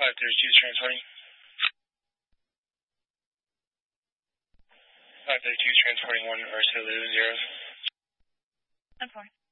532 transporting. 532 transporting 1 Ursa Lulu 0. 10-4.